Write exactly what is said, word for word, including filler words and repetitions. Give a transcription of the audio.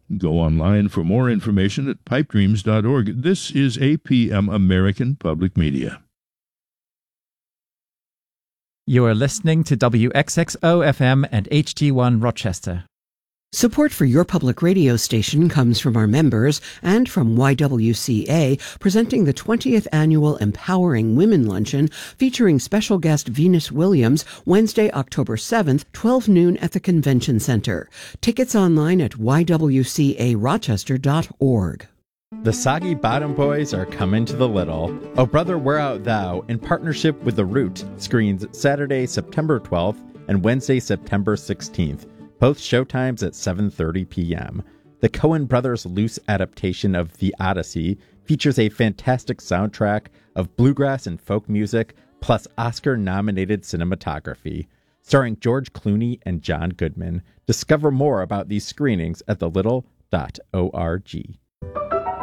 Go online for more information at pipe dreams dot org. This is A P M American Public Media. You are listening to W X X O F M and H T one Rochester. Support for your public radio station comes from our members and from Y W C A, presenting the twentieth Annual Empowering Women Luncheon, featuring special guest Venus Williams, Wednesday, October seventh, twelve noon at the Convention Center. Tickets online at y w c a rochester dot org. The Soggy Bottom Boys are coming to the Little. Oh Brother, Where Art Thou, in partnership with The Root, screens Saturday, September twelfth and Wednesday, September sixteenth. Both showtimes at seven thirty p.m. The Coen brothers' loose adaptation of The Odyssey features a fantastic soundtrack of bluegrass and folk music, plus Oscar-nominated cinematography. Starring George Clooney and John Goodman. Discover more about these screenings at the little dot org.